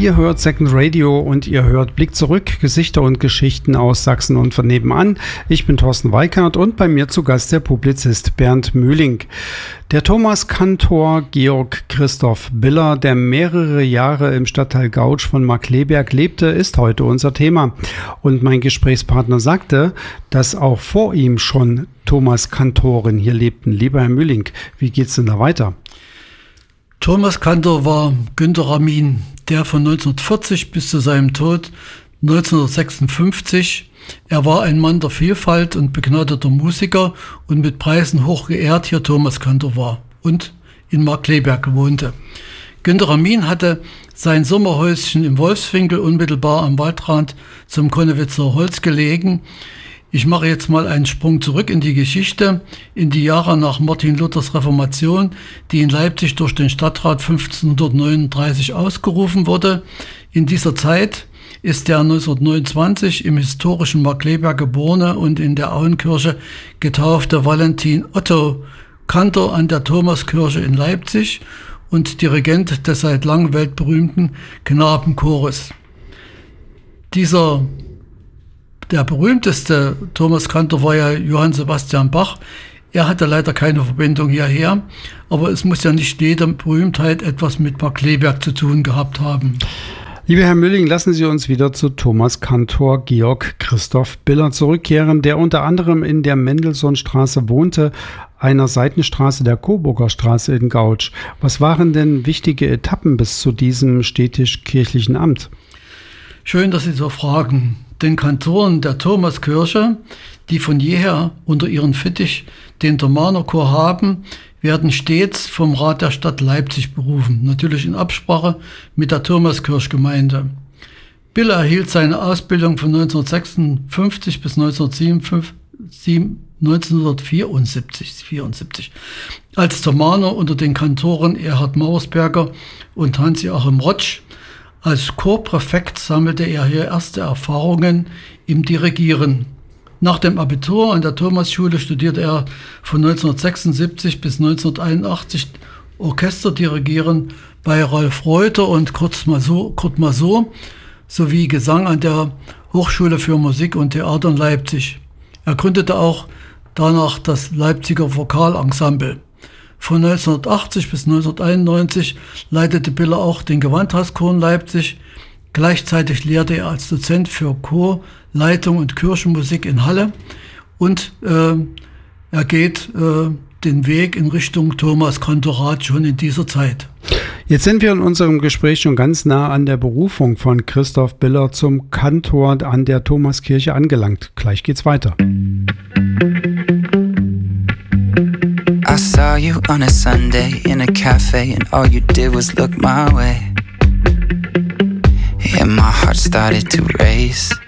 ihr hört Second Radio und ihr hört Blick zurück, Gesichter und Geschichten aus Sachsen und von nebenan. Ich bin Thorsten Weikart und bei mir zu Gast der Publizist Bernd Mühling. Der Thomaskantor Georg Christoph Biller, der mehrere Jahre im Stadtteil Gautsch von Markkleeberg lebte, ist heute unser Thema. Und mein Gesprächspartner sagte, dass auch vor ihm schon Thomaskantoren hier lebten. Lieber Herr Mühling, wie geht's denn da weiter? Thomaskantor war Günter Ramin, der von 1940 bis zu seinem Tod 1956. Er war ein Mann der Vielfalt und begnadeter Musiker und mit Preisen hoch geehrt hier Thomaskantor war und in Markkleeberg wohnte. Günter Ramin hatte sein Sommerhäuschen im Wolfswinkel unmittelbar am Waldrand zum Konnewitzer Holz gelegen. Ich mache jetzt mal einen Sprung zurück in die Geschichte, in die Jahre nach Martin Luthers Reformation, die in Leipzig durch den Stadtrat 1539 ausgerufen wurde. In dieser Zeit ist der 1929 im historischen Markkleeberg geborene und in der Auenkirche getaufte Valentin Otto Kantor an der Thomaskirche in Leipzig und Dirigent des seit langem weltberühmten Knabenchores. Der berühmteste Thomaskantor war ja Johann Sebastian Bach. Er hatte leider keine Verbindung hierher, aber es muss ja nicht jede Berühmtheit etwas mit Markkleeberg zu tun gehabt haben. Lieber Herr Mühling, lassen Sie uns wieder zu Thomaskantor Georg Christoph Biller zurückkehren, der unter anderem in der Mendelssohnstraße wohnte, einer Seitenstraße der Coburger Straße in Gautsch. Was waren denn wichtige Etappen bis zu diesem städtisch-kirchlichen Amt? Schön, dass Sie so fragen. Den Kantoren der Thomaskirche, die von jeher unter ihren Fittich den Thomanerchor haben, werden stets vom Rat der Stadt Leipzig berufen, natürlich in Absprache mit der Thomaskirchgemeinde. Biller erhielt seine Ausbildung von 1956 bis 1974 als Thomaner unter den Kantoren Erhard Mauersberger und Hans-Joachim Rotsch. Als Chorpräfekt sammelte er hier erste Erfahrungen im Dirigieren. Nach dem Abitur an der Thomasschule studierte er von 1976 bis 1981 Orchesterdirigieren bei Ralf Reuter und Kurt Masur sowie Gesang an der Hochschule für Musik und Theater in Leipzig. Er gründete auch danach das Leipziger Vokalensemble. Von 1980 bis 1991 leitete Biller auch den Gewandhauschor in Leipzig. Gleichzeitig lehrte er als Dozent für Chor, Leitung und Kirchenmusik in Halle. Und er geht den Weg in Richtung Thomaskantorat schon in dieser Zeit. Jetzt sind wir in unserem Gespräch schon ganz nah an der Berufung von Christoph Biller zum Kantor an der Thomaskirche angelangt. Gleich geht's weiter. I saw you on a Sunday in a cafe and all you did was look my way. And my heart started to race.